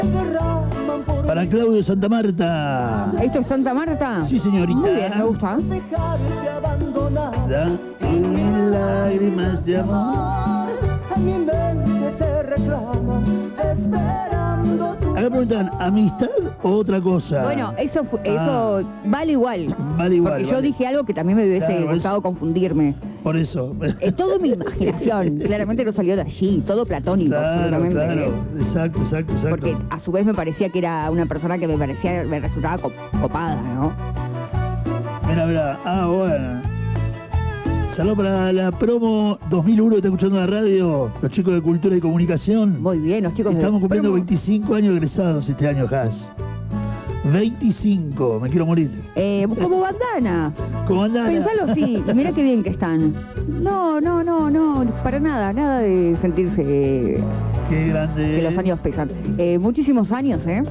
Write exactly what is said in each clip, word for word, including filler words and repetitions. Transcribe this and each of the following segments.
Para Claudio Santa Marta. ¿Esto es Santa Marta? Sí, señorita. Muy bien, me gusta. Da en lágrimas de amor. Acá preguntan, ¿amistad o otra cosa? Bueno, eso fu- eso Ah. vale igual. Vale igual, Porque yo vale. dije algo que también me hubiese Claro, gustado eso. confundirme. Por eso. Es todo mi imaginación. Claramente no salió de allí. Todo platónico, Claro, absolutamente. claro. ¿eh? Exacto, exacto, exacto. Porque a su vez me parecía que era una persona que me parecía, me resultaba co- copada, ¿no? Mira, mira. Ah, bueno. Saludos para la promo dos mil uno que está escuchando la radio. Los chicos de Cultura y Comunicación. Muy bien, los chicos de Estamos cumpliendo promo. veinticinco años egresados este año, Has. veinticinco, me quiero morir. Eh, como bandana. ¿Cómo andás? Pensalo así, y mira qué bien que están. No, no, no, no, para nada, nada de sentirse eh, Qué grande. que los años pesan. Eh, muchísimos años, ¿eh?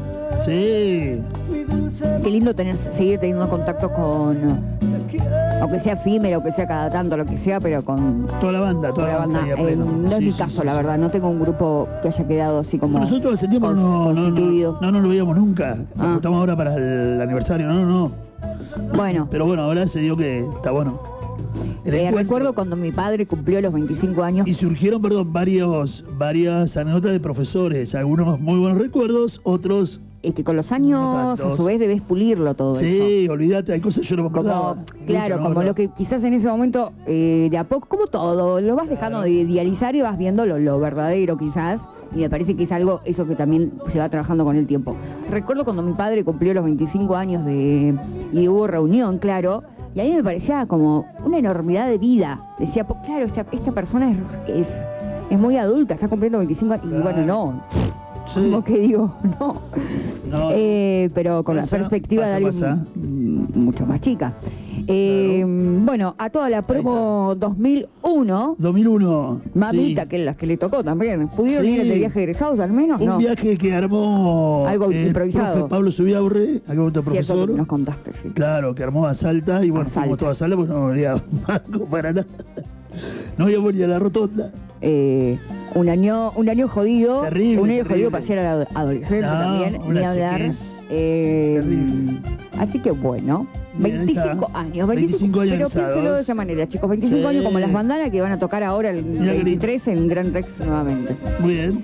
Sí. Qué lindo tener, seguir teniendo contacto con, aunque sea efímero, aunque sea cada tanto, lo que sea, pero con, Toda la banda, con toda la banda. ahí a Eh, pleno. no es Sí, mi sí, caso, sí, la sí. verdad. No tengo un grupo que haya quedado así como Nosotros hace tiempo con- no, no, no, constituido. no, no lo veíamos nunca. Nos Ah. juntamos ahora para el aniversario, no, no, no. Bueno, Pero bueno, ahora se dio que está bueno. El eh, encuentro. recuerdo cuando mi padre cumplió los veinticinco años. Y surgieron, perdón, varios, varias anécdotas de profesores. Algunos muy buenos recuerdos, otros... Es que con los años, No a tantos. su vez, debes pulirlo todo eso. Sí, olvídate, hay cosas que yo no me acordaba. Como, claro, Mucho, ¿no? como ¿Verdad? lo que quizás en ese momento, eh, de a poco, como todo, lo vas dejando de idealizar y vas viendo lo, lo verdadero quizás, y me parece que es algo, eso que también se va trabajando con el tiempo. Recuerdo cuando mi padre cumplió los veinticinco años de, y hubo reunión, claro, y a mí me parecía como una enormidad de vida. Decía, "Po- claro, esta, esta persona es, es, es muy adulta, está cumpliendo veinticinco años, y Claro. bueno, no, Sí. como que digo, no. No, Eh, pero con Pasa, la perspectiva pasa, de alguien pasa. mm, mucho más chica. Eh, Bueno, a toda la promo dos mil uno, dos mil uno. mamita, sí. que las que le tocó también, ¿pudieron Sí. ir de viaje egresados al menos? Un No. viaje que armó Algo el improvisado. profe Pablo Subiaurre, acá otro Cierto profesor. que nos contaste, sí. Claro, que armó a Salta y bueno, A fuimos Salta. todos a Salta porque no había banco para nada. No íbamos ni a la rotonda. Eh, un año un año jodido, Terrible, un año terrible. jodido para ser ado- adolescente No, también, una ni hablar. sequez Eh, terrible. así que bueno, Bien, veinticinco está. años, veinticinco años pero egresados. piénselo de esa manera, chicos, veinticinco Sí. años como las bandanas que van a tocar ahora el Mira qué lindo. veintitrés en Gran Rex nuevamente. Muy bien.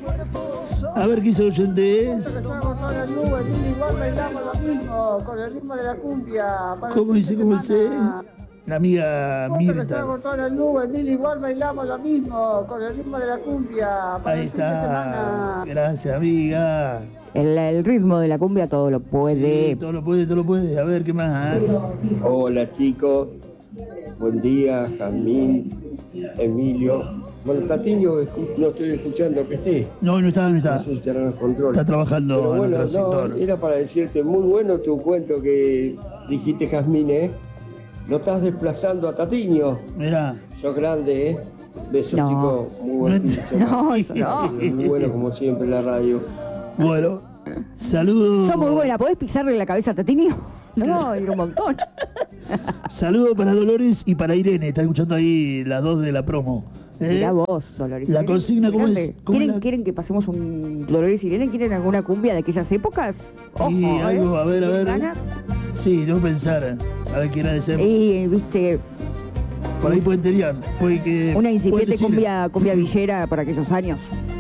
A ver qué hizo el oyentes. Empezamos con la nube, y igual bailamos lo mismo, con el ritmo de la cumbia. Para el ¿Cómo fin dice? de ¿Cómo dice? semana. La amiga Mirta. Empezamos con la nube, mil igual bailamos lo mismo, con el ritmo de la cumbia. Para Ahí el fin de está. semana. Gracias, amiga. El, el ritmo de la cumbia todo lo puede. Sí, todo lo puede, todo lo puede. A ver, ¿qué más? Hola chicos, buen día, Jazmín, Emilio. Bueno, Tatiño escu- no estoy escuchando que esté, No, no está, no está. no sé si estará en el control. Está trabajando Pero en bueno, otro no, sector. era para decirte, muy bueno tu cuento que dijiste, Jazmín, ¿eh? No estás desplazando a Tatiño, Mirá. sos grande, ¿eh? Besos No. chicos, muy buen fin de semana. No, eso no. Muy bueno como siempre la radio. Bueno, saludos. Sos muy buena, ¿podés pisarle la cabeza a Tatinio? No, era un montón. Saludos para Dolores y para Irene. Están escuchando ahí las dos de la promo. ¿Eh? Mirá vos, Dolores. La Irene, consigna, ¿cómo grande. es? ¿Cómo ¿Quieren, la- ¿Quieren que pasemos un Dolores Irene? ¿Quieren alguna cumbia de aquellas épocas? Ojo, Y ¿eh? algo, a ver, a ¿Tienen ver. ganas? Sí, no pensar. A ver quién ha de ser. Y, viste, Por ahí pueden tener. Puede que, una pueden incipiente decir. cumbia, cumbia villera por aquellos años.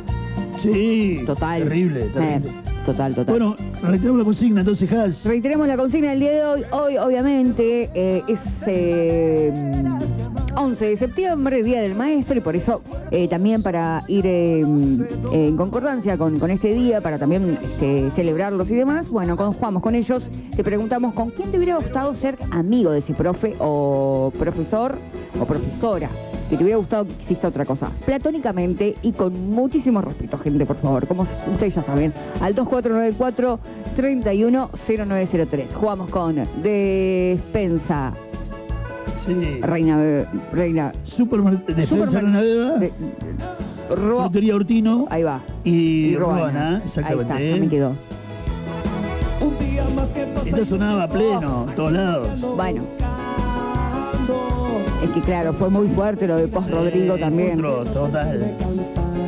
Sí. Total. Terrible, terrible. Eh, total, total. Bueno, reiteramos la consigna, entonces, Has. Reiteremos la consigna del día de hoy. Hoy, obviamente, eh, es eh, once de septiembre, Día del Maestro, y por eso eh, también para ir eh, en concordancia con, con este día, para también este, celebrarlos y demás, bueno, con, jugamos con ellos, te preguntamos con quién te hubiera gustado ser amigo de ese profe o profesor o profesora, que te hubiera gustado que exista otra cosa, platónicamente y con muchísimo respeto, gente, por favor, como ustedes ya saben, al dos cuatro nueve cuatro, tres uno cero nueve cero tres. Jugamos con Despensa, Sí. Reina, Be- Reina, Supermer Defensa Supermer- Reina Beba, de- Ro- Frutería Ortino ahí va, y Ruana. Ruana, Ahí exactamente. está, ya me quedó. Esto sonaba a pleno, en todos lados. Bueno, es que claro, fue muy fuerte lo de Post Rodrigo Sí, también. monstruo, total.